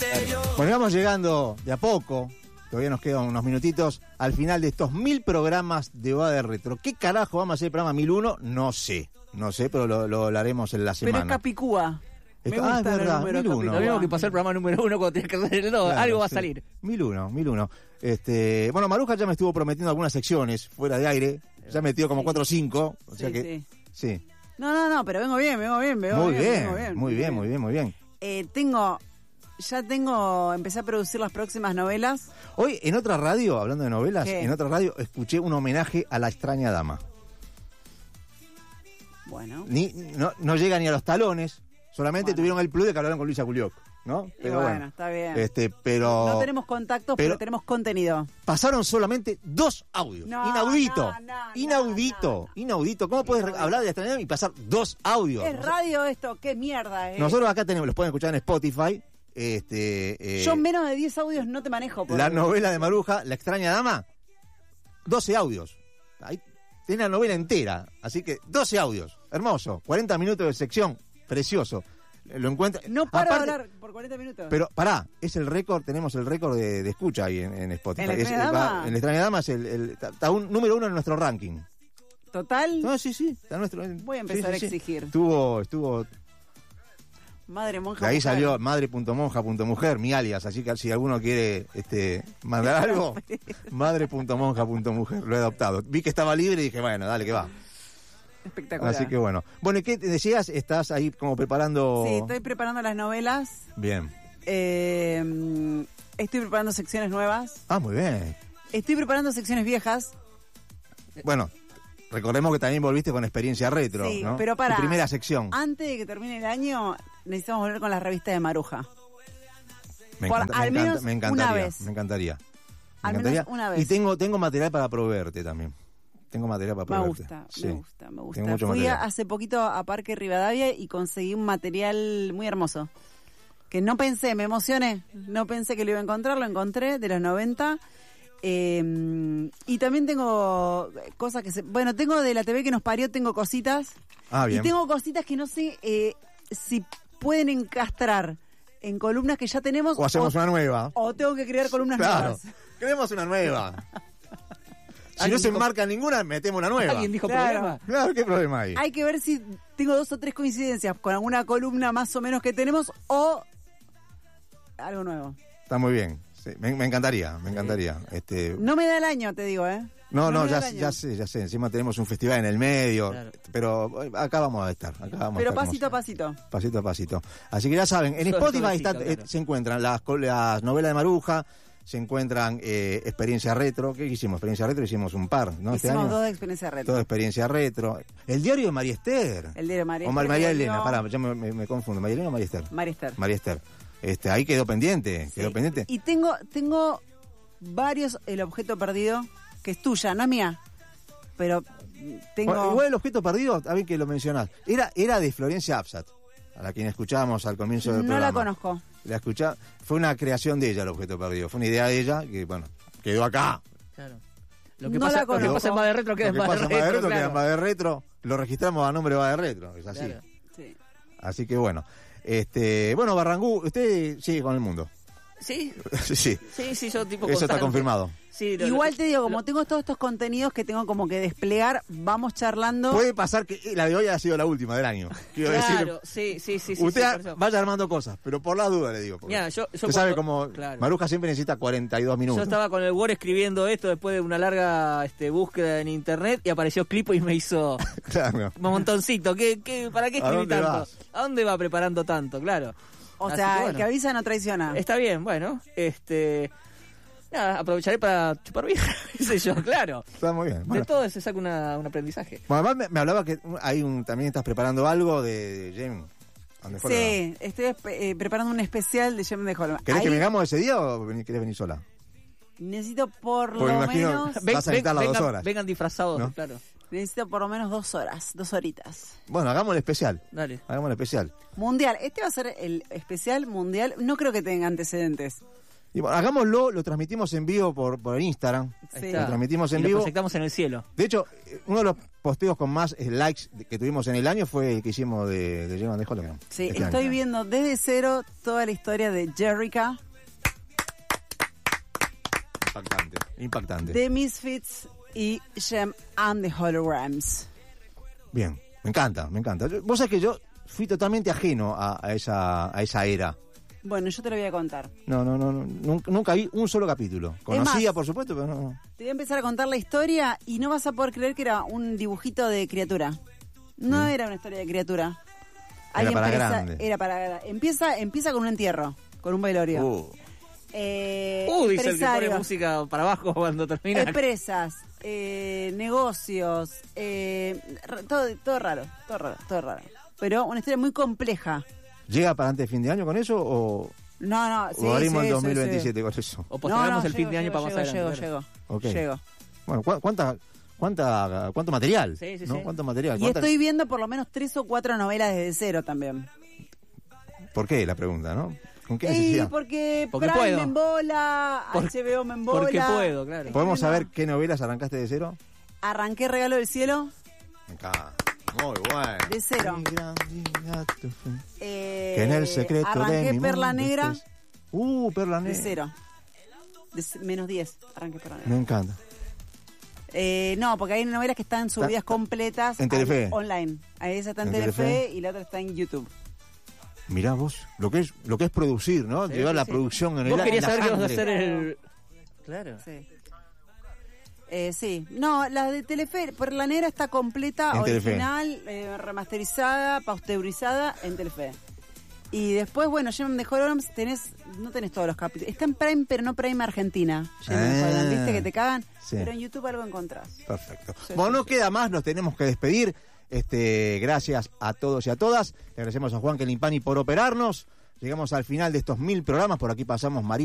Bueno, vamos llegando de a poco, todavía nos quedan unos minutitos, al final de estos 1000 programas de Va de Retro. ¿Qué carajo vamos a hacer el programa 1001? No sé, pero lo haremos en la semana. Pero es Capicúa. Me gusta es verdad, el número 1001. Capicúa. Lo mismo que pasó el programa número 1 cuando tienes que hacer el 2, Claro, algo va a sí. salir. 1001. Bueno, Maruja ya me estuvo prometiendo algunas secciones fuera de aire, ya metió como 4 o 5, o sea que... Sí. No, pero vengo bien. Muy bien. Empecé a producir las próximas novelas. Hoy, en otra radio, hablando de novelas, ¿Qué? en otra radio escuché un homenaje a La extraña dama. Bueno. No llega ni a los talones, solamente tuvieron el plus de que hablaron con Luisa Culioc, ¿no? Pero bueno, está bien. Pero No tenemos contactos, pero tenemos contenido. pasaron solamente 2 audios. No, Inaudito. no. Inaudito. ¿Cómo puedes hablar de La extraña dama y pasar 2 audios? Es radio esto, qué mierda, Nosotros acá los pueden escuchar en Spotify. Yo menos de 10 audios no te manejo. La novela de Maruja, La extraña dama, 12 audios. Ahí tiene la novela entera, así que 12 audios. Hermoso, 40 minutos de sección, precioso. Lo encuentra. No paro de hablar por 40 minutos. Pero pará, es el récord, tenemos el récord de escucha ahí en Spotify. ¿En La extraña dama? En La extraña dama es está número 1 en nuestro ranking. ¿Total? No, sí, está nuestro. Voy a empezar a exigir. Estuvo. Madre monja. De ahí mujer. salió madre.monja.mujer, mi alias, así que si alguno quiere mandar algo, madre.monja.mujer, lo he adoptado. Vi que estaba libre y dije, bueno, dale que va. Espectacular. Así que bueno. Bueno, ¿y qué te decías? ¿Estás ahí como preparando...? Sí, estoy preparando las novelas. Bien. Estoy preparando secciones nuevas. Ah, muy bien. Estoy preparando secciones viejas. Bueno, recordemos que también volviste con Experiencia Retro, Sí, ¿no? pero para Tu primera sección. Antes de que termine el año, necesitamos volver con las revistas de Maruja. Al menos me encantaría. una vez. Me encantaría. Al menos una vez. Y tengo material para proveerte también. Tengo material para proveerte. Me gusta. Tengo mucho Fui material. hace poquito a Parque Rivadavia y conseguí un material muy hermoso. Que no pensé, me emocioné. No pensé que lo iba a encontrar, lo encontré de los 90. Y también tengo cosas que Bueno, tengo de la TV que nos parió, tengo cositas. Ah, bien. Y tengo cositas que no sé si pueden encastrar en columnas que ya tenemos. O hacemos una nueva. O tengo que crear columnas Claro. nuevas. Creemos una nueva. Si no se enmarca ninguna, metemos una nueva. ¿Alguien dijo Claro. problema? Claro, ¿qué problema hay? Hay que ver si tengo 2 o 3 coincidencias con alguna columna más o menos que tenemos o algo nuevo. Está muy bien. Sí, me encantaría. No me da el año, te digo, ¿eh? No, me da el ya año. sé. Encima tenemos un festival en el medio. Claro. Pero acá vamos a estar. Pero pasito a pasito. Pasito a pasito. Así que ya saben, en Suavecito, Spotify claro. se encuentran las novelas de Maruja, se encuentran Experiencia Retro. ¿Qué hicimos? Experiencia Retro hicimos un par, ¿no? Este Hicimos año. 2 de experiencia retro. Todo Experiencia Retro. El diario de María Esther. El diario de María O Esther, María que Elena, volvió. pará, ya me confundo. ¿María Elena o María Esther? María Esther. María Esther. Ahí quedó pendiente, Sí. pendiente. Y tengo varios, el objeto perdido, que es tuya, no es mía. Pero tengo... Bueno, igual el objeto perdido, está bien que lo mencionás. Era de Florencia Absat, a la quien escuchábamos al comienzo del No programa. la conozco. Fue una creación de ella el objeto perdido. Fue una idea de ella que, bueno, quedó acá. Claro. Lo que No pasa la en conozco. Va de Retro queda Lo que en Va de pasa en Va de Retro, Retro queda en claro. Va de Retro. Lo registramos a nombre de Va de Retro, es así. Claro. Sí. Así que bueno. Bueno, Barrangú, usted sigue con el mundo. Sí, Sí. yo tipo Eso está constante. confirmado. Sí, Igual te digo, como tengo todos estos contenidos que tengo como que desplegar, vamos charlando. Puede pasar que la de hoy haya sido la última del año. Quiero Claro, decir, sí. usted por eso. vaya armando cosas, pero por la duda le digo. porque Mirá, yo usted sabe cómo claro. Maruja siempre necesita 42 Yo minutos. estaba con el Word escribiendo esto después de una larga búsqueda en internet y apareció Clipo y me hizo Claro. un montoncito. ¿Para qué ¿A escribí dónde tanto? vas? ¿A dónde va preparando tanto? Claro. O Así sea, que el bueno. que avisa no traiciona. Está bien, bueno, nada, aprovecharé para chupar vieja, qué sé yo, claro. Está muy bien. Bueno. De todo se saca un aprendizaje. Bueno, además me hablaba que también estás preparando algo de James. ¿Dónde fue? Sí, estoy preparando un especial de Jem de Holm. ¿Querés Ahí que vengamos ese día o querés venir sola? necesito por Porque lo imagino- menos... Vas a necesitar las 2 horas. Vengan disfrazados, ¿No? claro. Necesito por lo menos 2 horas, 2 horitas. Bueno, hagamos el especial. Dale. Hagamos el especial. Mundial, este va a ser el especial mundial. No creo que tenga antecedentes. Y bueno, hagámoslo, lo transmitimos en vivo por Instagram. Ahí Sí. está. Lo transmitimos en Y lo vivo. proyectamos en el cielo. De hecho, uno de los posteos con más likes que tuvimos en el año fue el que hicimos de Llevan de Hologram. Sí, Este estoy año. viendo desde cero toda la historia de Jerrica, Impactante. de Misfits y Gem and the Holograms. Bien, me encanta. Vos sabés que yo fui totalmente ajeno a esa era. Bueno, yo te lo voy a contar. No, nunca vi un solo capítulo. Conocía, más, por supuesto, pero no. Te voy a empezar a contar la historia y no vas a poder creer que era un dibujito de criatura. No era una historia de criatura. Era para grande. Empieza con un entierro, con un velorio. Dice el que pone Empresarios, música para abajo cuando termina. empresas, negocios, todo raro. Pero una historia muy compleja. ¿Llega para antes de fin de año con eso o No, sí, lo haremos sí, en sí, 2027 con eso? O postergamos el fin llego, de año para más adelante. Llego. Ok. Llego. Bueno, ¿cuánto material? Sí, sí, ¿no? sí. ¿Cuánto material? Y estoy viendo por lo menos 3 o 4 novelas desde cero también. ¿Por qué? La pregunta, ¿no? ¿Con qué Y necesidad? porque Porque Prime puedo. me embola, Por- HBO me embola. Porque puedo, claro. ¿Podemos saber qué novelas arrancaste de cero? Arranqué Regalo del Cielo Me encanta. Muy bueno. de cero. Que en el secreto arranqué de mi Perla mundo Negra estés. Perla de Negra. cero. Menos 10, arranqué Perla Negra. Me encanta. No, porque hay novelas que están subidas completas en Telefe. online. Esa está en En Telefe Telefe. y la otra está en YouTube. Mirá vos, lo que es producir, ¿no? Sí, Llevar sí, la sí. producción en el Vos querías en la saber qué vas a sangre. hacer el... Claro. Sí. Sí. No, la de Telefe, Perla Negra está completa, En Telefe. original, remasterizada, pasteurizada en Telefe. Y después, bueno, Gem and the Holograms no tenés todos los capítulos. Está en Prime, pero no Prime Argentina. Gem and the Holograms, ¿viste que te cagan? Sí. Pero en YouTube algo encontrás. Perfecto. Sí, Bueno, sí, no queda más, nos tenemos que despedir. Gracias a todos y a todas. Le agradecemos a Juan Kelimpani por operarnos. Llegamos al final de estos 1000 programas. Por aquí pasamos María.